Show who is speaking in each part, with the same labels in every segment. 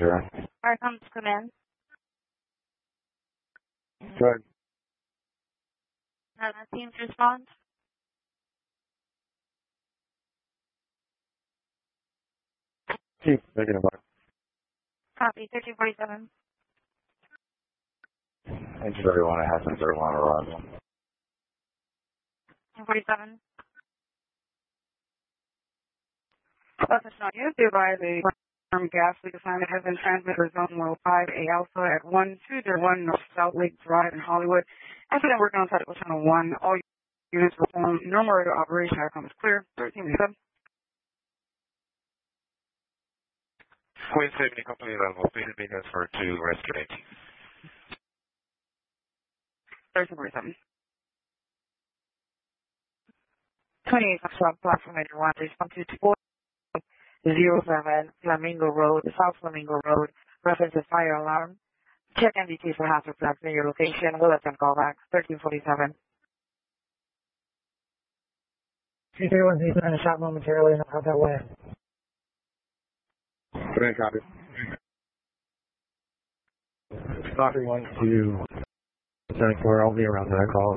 Speaker 1: Arcoms Command.
Speaker 2: Good.
Speaker 1: Teams response.
Speaker 2: Keep thinking about it.
Speaker 1: Copy, 1347.
Speaker 2: Engine 31, it has a 31 arrival.
Speaker 1: 47. Officer Sonia, be advised a gas leak assignment has been transmitted to Zone 105A Alpha at 1201 North South Lake Drive in Hollywood. After that, working on Tactical Channel 1. All units perform normal radio operation. Outcome is clear. 1347.
Speaker 2: Queen safety company level, please be transferred to rescue
Speaker 1: 1347. 28 Foxtrot platform 81, respond to 407 Flamingo Road, South Flamingo Road, reference to fire alarm. Check MDT for hazard flags near your location. We'll attempt callback. 1347.
Speaker 3: C31's going to shot momentarily and out that way.
Speaker 2: Good, copy. Stopping 1 to 74, I'll be around that call.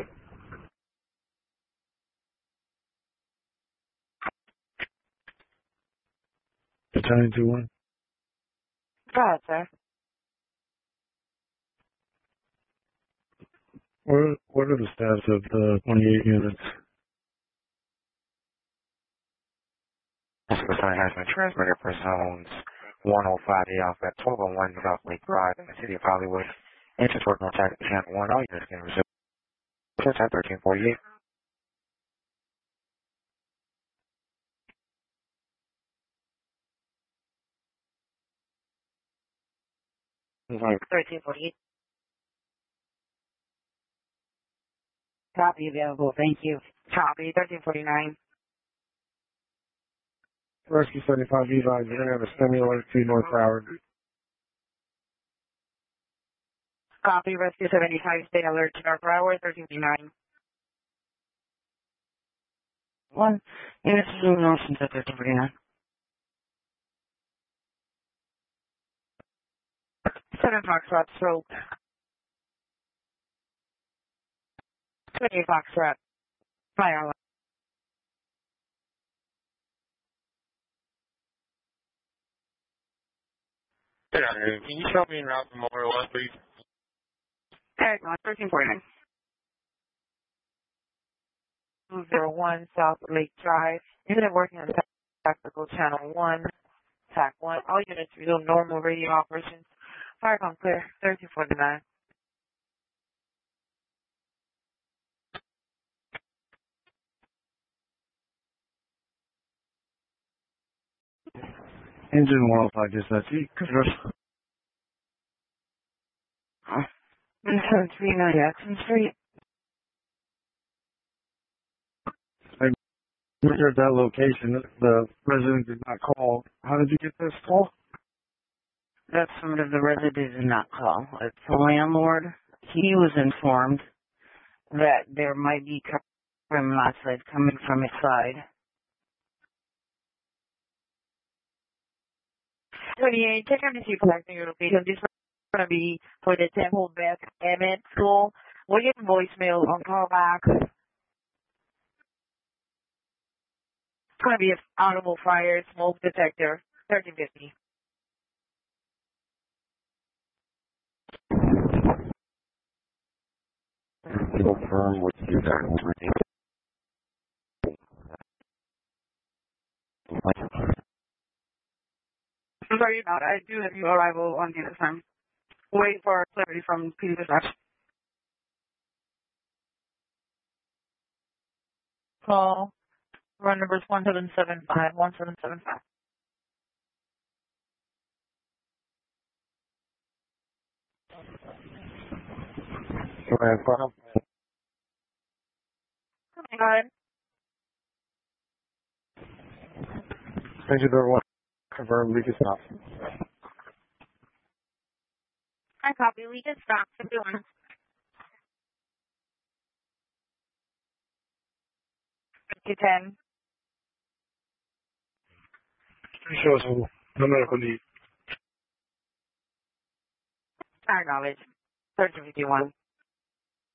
Speaker 2: Battalion 2-1.
Speaker 1: Go ahead, sir.
Speaker 2: What are the status of the 28 units? This battalion has been transmitted for zones 105A Alpha at 1201 South Lake Drive in the city of Hollywood. Engines working on Tactical Channel 1. All units can resume. Just at 1348.
Speaker 1: Right. 1348. Copy available. Thank you. Copy. 1349.
Speaker 2: Rescue 75 Levi, you're going to have a semi-alert to North Broward.
Speaker 1: Copy. Rescue 75, stay alert to North Broward. 1349. 1. Units resume north since 1349. 7 Foxtrot stroke. 28 Foxtrot. Fire alarm.
Speaker 2: Yeah, can you show me en route to Memorial West, please?
Speaker 1: Eric, 1349. 201 South Lake Drive. Unit working on Tactical Channel 1. TAC 1. All units resume normal radio operations. Firecom clear. 1349.
Speaker 2: Engine 105 dispatch. Control.
Speaker 1: 1739 Jackson Street.
Speaker 2: When you're at that location, the resident did not call. How did you get this call?
Speaker 1: That's some of the resident did not call. It's the landlord. He was informed that there might be carbon monoxide coming from his side. 28, check MDC collecting your location. This is going to be for the Temple Beth Emmett School. We'll get voicemail on callback. It's going to be an audible fire smoke detector. 1350.
Speaker 2: Confirm what you got.
Speaker 1: I'm sorry about it. I do have your arrival on the other time. Wait for clarity from PD dispatch. Call. Run numbers 1775, 1775.
Speaker 2: Go ahead, Farnham.
Speaker 1: Go ahead.
Speaker 2: Engine 1. Confirm leak is stopped.
Speaker 1: I copy. We can stop. 51. 10.
Speaker 2: Show us no medical need.
Speaker 1: Acknowledge. 1351.